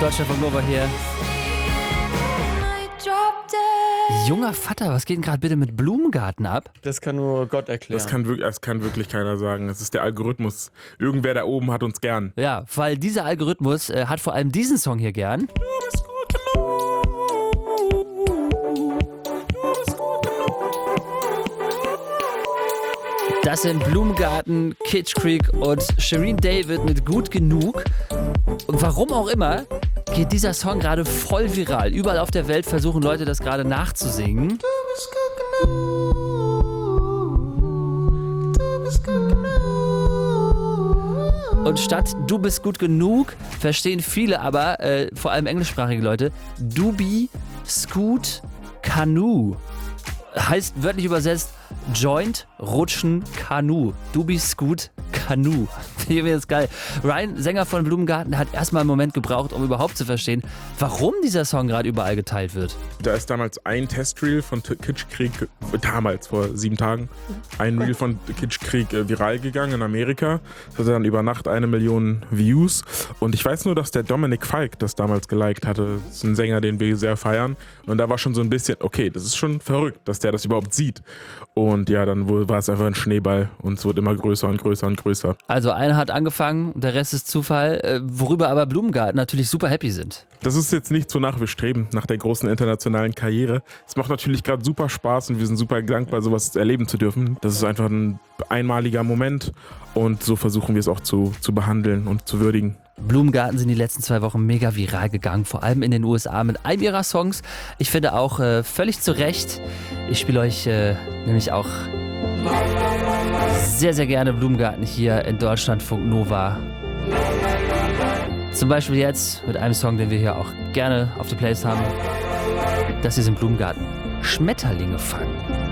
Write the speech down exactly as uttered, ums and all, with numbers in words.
Deutschlandfunk Nova hier. Junger Vater, was geht denn gerade bitte mit Blumengarten ab? Das kann nur Gott erklären. Das kann, wirklich, das kann wirklich keiner sagen. Das ist der Algorithmus. Irgendwer da oben hat uns gern. Ja, weil dieser Algorithmus äh, hat vor allem diesen Song hier gern. Das sind Blumengarten, Kitsch Creek und Shireen David mit Gut genug. Und warum auch immer geht dieser Song gerade voll viral. Überall auf der Welt versuchen Leute das gerade nachzusingen. Du bist gut genug. Du bist gut genug. Und statt Du bist gut genug verstehen viele aber, äh, vor allem englischsprachige Leute, Dubi Scoot Canoe. Heißt wörtlich übersetzt Joint, Rutschen, Kanu. Dubi Scoot Kanu. Hier wäre jetzt geil. Ryan, Sänger von Blumengarten, hat erstmal einen Moment gebraucht, um überhaupt zu verstehen, warum dieser Song gerade überall geteilt wird. Da ist damals ein Testreel von Kitsch Creek, damals vor sieben Tagen, ein Reel von Kitsch Creek äh, viral gegangen in Amerika. Das hatte dann über Nacht eine Million Views. Und ich weiß nur, dass der Dominik Falk das damals geliked hatte. Das ist ein Sänger, den wir sehr feiern. Und da war schon so ein bisschen, okay, das ist schon verrückt, dass der das überhaupt sieht. Und ja, dann war es einfach ein Schneeball und es wird immer größer und größer und größer. Also einer hat angefangen, der Rest ist Zufall, äh, worüber aber Blumengarten natürlich super happy sind. Das ist jetzt nichts, wonach wir streben, nach der großen internationalen Karriere. Es macht natürlich gerade super Spaß und wir sind super dankbar, sowas erleben zu dürfen. Das ist einfach ein einmaliger Moment und so versuchen wir es auch zu, zu behandeln und zu würdigen. Blumengarten sind die letzten zwei Wochen mega viral gegangen, vor allem in den U S A mit einem ihrer Songs. Ich finde auch äh, völlig zu Recht. Ich spiele euch äh, nämlich auch sehr, sehr gerne Blumengarten hier in Deutschlandfunk Nova. Zum Beispiel jetzt mit einem Song, den wir hier auch gerne auf der Playlist haben. Das hier sind Blumengarten. Schmetterlinge fangen.